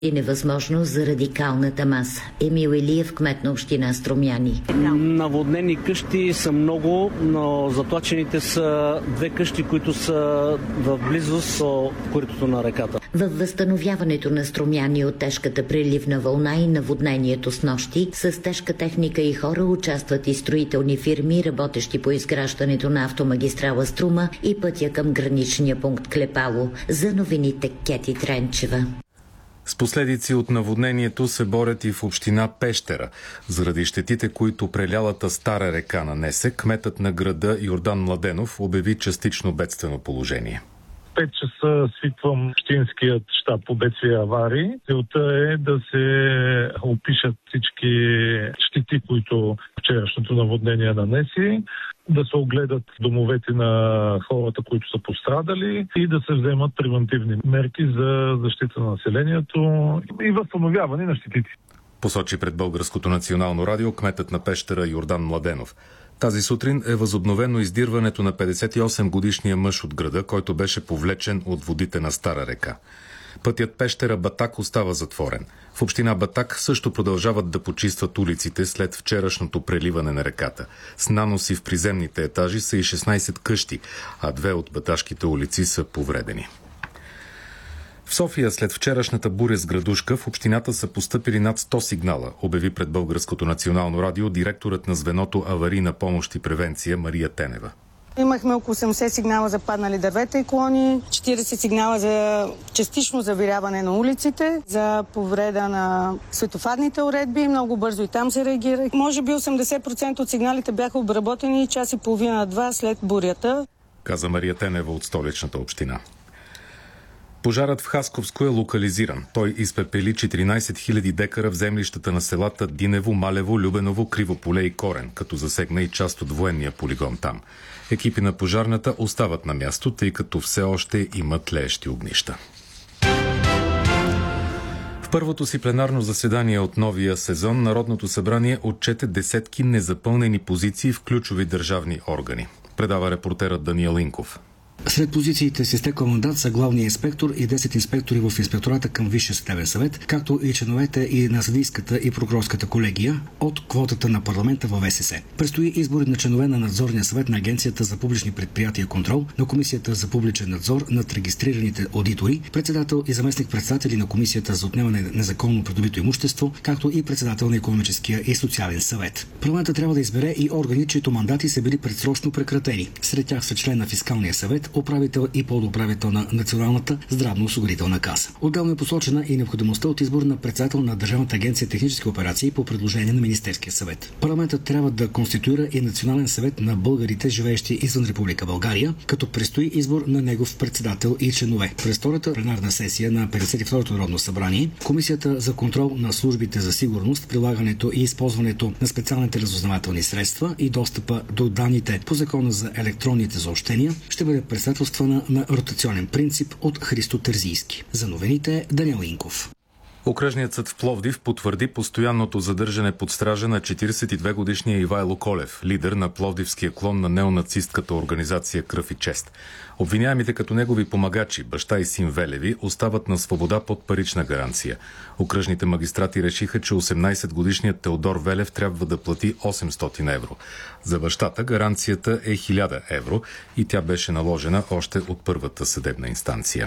И невъзможност за радикалната маса. Емил Илиев, кмет на община Струмяни. Наводнени къщи са много, но затлачените са 2 къщи, които са в близост до коритото на реката. Във възстановяването на Струмяни от тежката преливна вълна и наводнението с нощи, с тежка техника и хора участват и строителни фирми, работещи по изграждането на автомагистрала Струма и пътя към граничния пункт Клепало. За новините Кети Тренчева. С последици от наводнението се борят и в община Пещера. Заради щетите, които прелялата стара река нанесе, кметът на града Йордан Младенов обяви частично бедствено положение. 5 часа свиквам общинският щаб по бедствия и аварии. Целта е да се опишат всички щети, които вчерашното наводнение нанеси, да се огледат домовете на хората, които са пострадали и да се вземат превентивни мерки за защита на населението и възстановяване на щетите. Посочи пред Българското национално радио кметът на Пещера Йордан Младенов. Тази сутрин е възобновено издирването на 58-годишния мъж от града, който беше повлечен от водите на Стара река. Пътят Пещера-Батак остава затворен. В община Батак също продължават да почистват улиците след вчерашното преливане на реката. С наноси в приземните етажи са и 16 къщи, а 2 от баташките улици са повредени. В София след вчерашната буря с градушка в общината са постъпили над 100 сигнала, обяви пред Българското национално радио директорът на звеното аварийна помощ и превенция Мария Тенева. Имахме около 80 сигнала за паднали дървета и клони, 40 сигнала за частично завиряване на улиците, за повреда на светофарните уредби. Много бързо и там се реагира. Може би 80% от сигналите бяха обработени час и половина-2 след бурята, каза Мария Тенева от Столичната община. Пожарът в Хасковско е локализиран. Той изпепели 14 000 декара в землищата на селата Динево, Малево, Любеново, Кривополе и Корен, като засегна и част от военния полигон там. Екипи на пожарната остават на място, тъй като все още има тлеещи огнища. В първото си пленарно заседание от новия сезон Народното събрание отчете десетки незапълнени позиции в ключови държавни органи. Предава репортерът Даниел Инков. Сред позициите с изтекъл мандат са главният инспектор и 10 инспектори в инспектората към Висшия съдебен съвет, както и членовете и на съдийската и прокурорската колегия от квотата на парламента във ВСС. Предстои избор на членове на надзорния съвет на Агенцията за публични предприятия и контрол, на Комисията за публичен надзор над регистрираните одитори, председател и заместник-председатели на Комисията за отнемане на незаконно придобито имущество, както и председател на Икономическия и социален съвет. Парламентът трябва да избере и органи, чието мандати са били предсрочно прекратени. Сред тях са член на Фискалния съвет, управител и подуправител на Националната здравноосигурителна каса. Отделно е посочена и необходимостта от избор на председател на Държавната агенция технически операции по предложение на Министерския съвет. Парламентът трябва да конституира и Национален съвет на българите, живеещи извън Република България, като предстои избор на негов председател и членове. През втората пленарна сесия на 52-то Народно събрание Комисията за контрол на службите за сигурност, прилагането и използването на специалните разузнавателни средства и достъпа до данните по Закона за електронните съобщения ще бъде председателствана на ротационен принцип от Христо Терзийски. За новините Даниел Инков. Окръжният съд в Пловдив потвърди постоянното задържане под стража на 42-годишния Ивайло Колев, лидер на пловдивския клон на неонацистката организация Кръв и чест. Обвиняемите като негови помагачи, баща и син Велеви, остават на свобода под парична гаранция. Окръжните магистрати решиха, че 18-годишният Теодор Велев трябва да плати 800 евро. За бащата гаранцията е 1000 евро и тя беше наложена още от първата съдебна инстанция.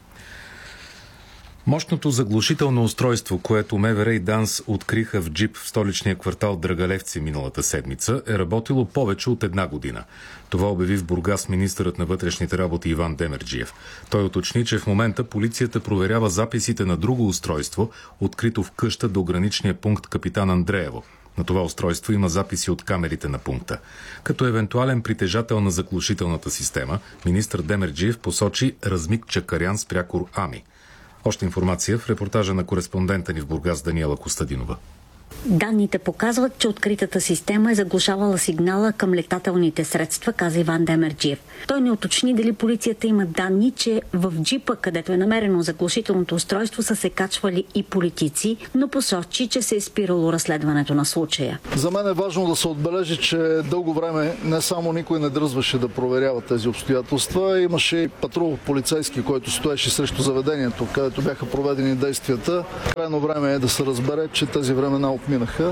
Мощното заглушително устройство, което МВР и ДАНС откриха в джип в столичния квартал Драгалевци миналата седмица, е работило повече от 1 година. Това обяви в Бургас министърът на вътрешните работи Иван Демерджиев. Той уточни, че в момента полицията проверява записите на друго устройство, открито в къща до граничния пункт Капитан Андреево. На това устройство има записи от камерите на пункта. Като евентуален притежател на заглушителната система, министър Демерджиев посочи Размик Чакарян с прякор Ами. Още информация в репортажа на кореспондента ни в Бургас Даниела Костадинова. Данните показват, че откритата система е заглушавала сигнала към летателните средства, каза Иван Демерджиев. Той не уточни дали полицията има данни, че в джипа, където е намерено заглушителното устройство, са се качвали и политици, но посочи, че се е спирало разследването на случая. За мен е важно да се отбележи, че дълго време не само никой не дръзваше да проверява тези обстоятелства. Имаше и патрул полицейски, който стоеше срещу заведението, където бяха проведени действията. Крайно време е да се разбере, че тези времена отминаха.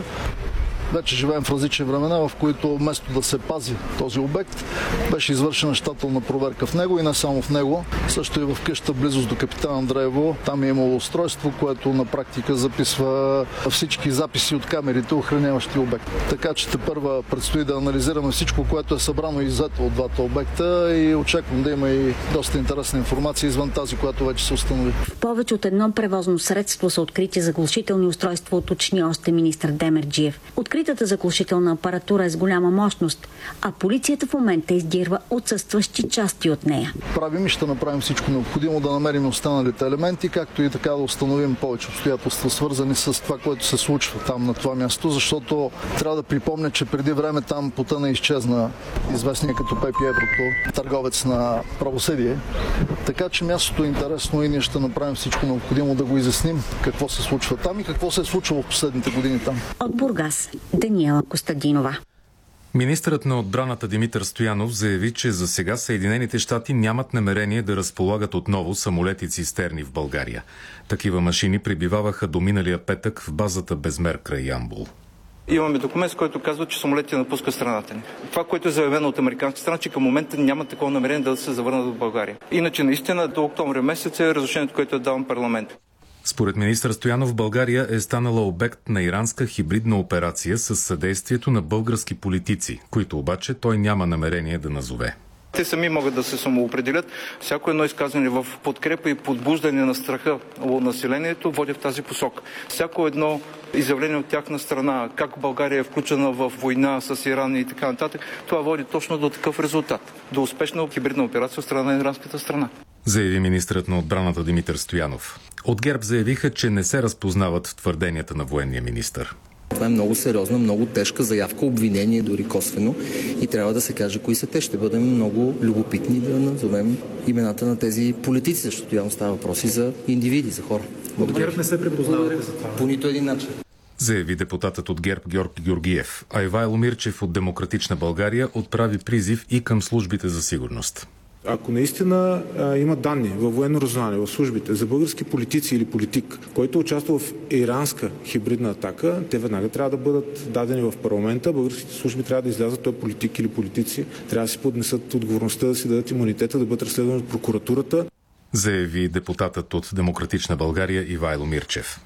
Вече живеем в различни времена, в които вместо да се пази този обект, беше извършена щателна проверка в него и не само в него, също и в къща близост до Капитан Андреево. Там е имало устройство, което на практика записва всички записи от камерите, охраняващи обект. Така че тепърва предстои да анализираме всичко, което е събрано и взето от двата обекта и очаквам да има и доста интересна информация извън тази, която вече се установи. В повече от едно превозно средство са открити заглушителни устройства, уточни още министър Демерджиев. Откритата заглушителна апаратура е с голяма мощност, а полицията в момента издирва отсъстващи части от нея. Правим и ще направим всичко необходимо да намерим останалите елементи, както и така да установим повече обстоятелства, свързани с това, което се случва там на това място, защото трябва да припомня, че преди време там потъна и изчезна известния като Пепи Еврото, търговец на правосъдие. Така че мястото е интересно и ние ще направим всичко необходимо да го изясним какво се случва там и какво се е случвало в последните години там. От Бургас, Даниела Костадинова. Министърът на отбраната Димитър Стоянов заяви, че за сега Съединените щати нямат намерение да разполагат отново самолети-цистерни в България. Такива машини прибиваваха до миналия петък в базата Безмер край Ямбол. Имаме документ, с който казва, че самолетите напускат страната ни. Това, което е заявено от американска страна, че към момента няма такова намерение да се завърнат в България. Иначе наистина до октомври месец е разрешението, което е даван парламент. Според министър Стоянов, България е станала обект на иранска хибридна операция с съдействието на български политици, които обаче той няма намерение да назове. Те сами могат да се самоопределят. Всяко едно изказване в подкрепа и подбуждане на страха от населението води в тази посока. Всяко едно изявление от тяхна страна, как България е включена в война с Иран и така нататък, това води точно до такъв резултат. До успешна хибридна операция от страна на иранската страна. Заяви министърът на отбраната Димитър Стоянов. От ГЕРБ заявиха, че не се разпознават в твърденията на военния министър. Това е много сериозна, много тежка заявка, обвинение дори косвено и трябва да се каже кои са те. Ще бъдем много любопитни да назовем имената на тези политици, защото явно става въпроси за индивиди, за хора. Благодаря. ГЕРБ не се припознавате за това. По нито един начин. Заяви депутатът от ГЕРБ Георги Георгиев, а Ивайло Мирчев от Демократична България отправи призив и към службите за сигурност. Ако наистина има данни във военно разузнаване, в службите за български политици или политик, който участва в иранска хибридна атака, те веднага трябва да бъдат дадени в парламента. Българските служби трябва да излязат, той политик или политици, трябва да си поднесат отговорността, да си дадат имунитета, да бъдат разследвани от прокуратурата. Заяви депутатът от Демократична България Ивайло Мирчев.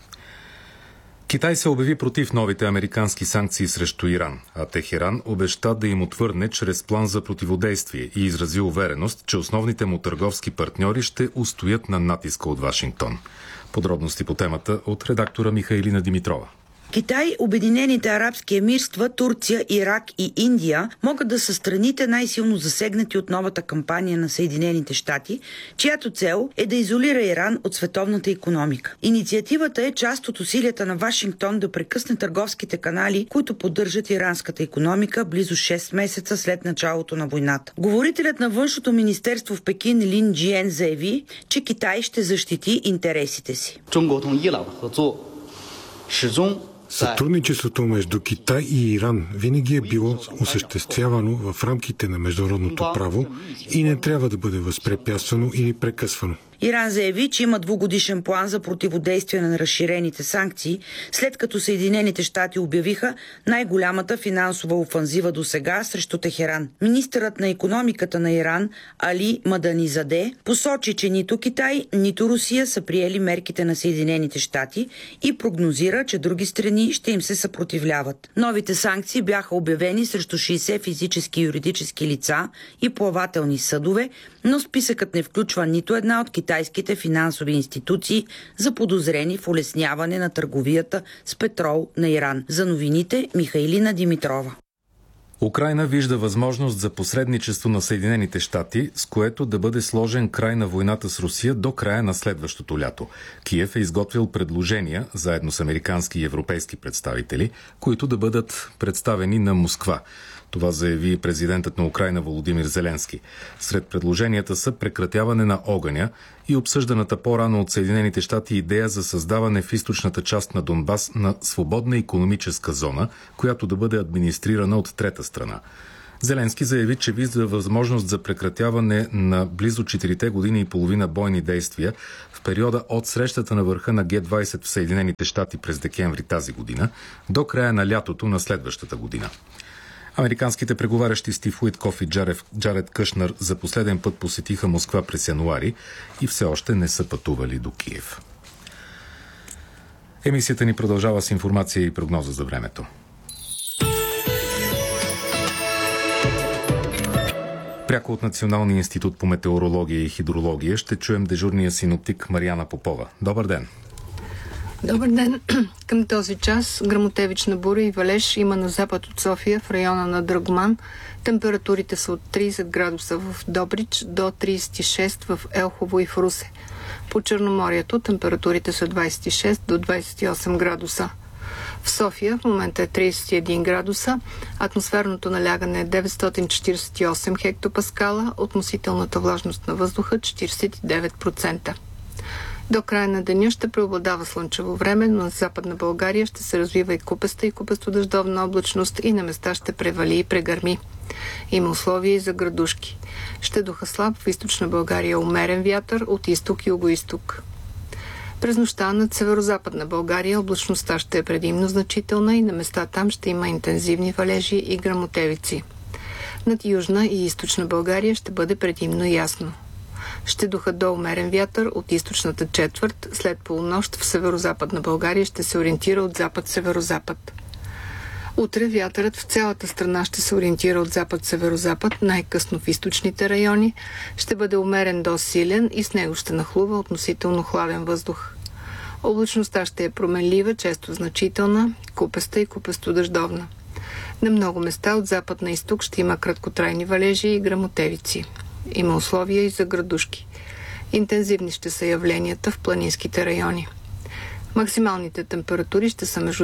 Китай се обяви против новите американски санкции срещу Иран, а Техеран обеща да им отвърне чрез план за противодействие и изрази увереност, че основните му търговски партньори ще устоят на натиска от Вашингтон. Подробности по темата от редактора Михаилина Димитрова. Китай, Обединените арабски емирства, Турция, Ирак и Индия могат да са страните най-силно засегнати от новата кампания на Съединените щати, чиято цел е да изолира Иран от световната икономика. Инициативата е част от усилията на Вашингтон да прекъсне търговските канали, които поддържат иранската икономика близо 6 месеца след началото на войната. Говорителят на външното министерство в Пекин Лин Джиен заяви, че Китай ще защити интересите си. Сътрудничеството между Китай и Иран винаги е било осъществявано в рамките на международното право и не трябва да бъде възпрепятствано или прекъсвано. Иран заяви, че има двугодишен план за противодействие на разширените санкции, след като Съединените щати обявиха най-голямата финансова офанзива досега срещу Техеран. Министърът на икономиката на Иран Али Маданизаде посочи, че нито Китай, нито Русия са приели мерките на Съединените щати и прогнозира, че други страни ще им се съпротивляват. Новите санкции бяха обявени срещу 60 физически и юридически лица и плавателни съдове, но списъкът не включва нито една от китайските финансови институции, заподозрени в улесняване на търговията с петрол на Иран. За новините Михаилина Димитрова. Украйна вижда възможност за посредничество на Съединените щати, с което да бъде сложен край на войната с Русия до края на следващото лято. Киев е изготвил предложения, заедно с американски и европейски представители, които да бъдат представени на Москва. Това заяви президентът на Украйна Володимир Зеленски. Сред предложенията са прекратяване на огъня и обсъжданата по-рано от Съединените щати идея за създаване в източната част на Донбас на свободна икономическа зона, която да бъде администрирана от трета страна. Зеленски заяви, че вижда възможност за прекратяване на близо 4 години и половина бойни действия в периода от срещата на върха на Г-20 в Съединените щати през декември тази година до края на лятото на следващата година. Американските преговарящи Стив Уиткоф и Джаред Кушнер за последен път посетиха Москва през януари и все още не са пътували до Киев. Емисията ни продължава с информация и прогноза за времето. Пряко от Националния институт по метеорология и хидрология ще чуем дежурния синоптик Мариана Попова. Добър ден! Добър ден! Към този час гръмотевична буря и валеж има на запад от София в района на Драгоман. Температурите са от 30 градуса в Добрич до 36 в Елхово и в Русе. По Черноморието температурите са 26 до 28 градуса. В София в момента е 31 градуса, атмосферното налягане е 948 хектопаскала, относителната влажност на въздуха 49%. До края на деня ще преобладава слънчево време, но на западна България ще се развива и купеста и купесто-дъждовна облачност и на места ще превали и прегърми. Има условия и за градушки. Ще духа слаб в източна България умерен вятър от изток и югоизток. През нощта над северозападна България облачността ще е предимно значителна и на места там ще има интензивни валежи и гръмотевици. Над южна и източна България ще бъде предимно ясно. Ще духа до умерен вятър от източната четвърт, след полунощ в северозападна България ще се ориентира от запад-северозапад. Утре вятърът в цялата страна ще се ориентира от запад-северозапад, най-късно в източните райони, ще бъде умерен до силен и с него ще нахлува относително хладен въздух. Облачността ще е променлива, често значителна, купеста и купесто-дъждовна. На много места от запад на изток ще има краткотрайни валежи и гръмотевици. Има условия и за градушки. Интензивни ще са явленията в планинските райони. Максималните температури ще са между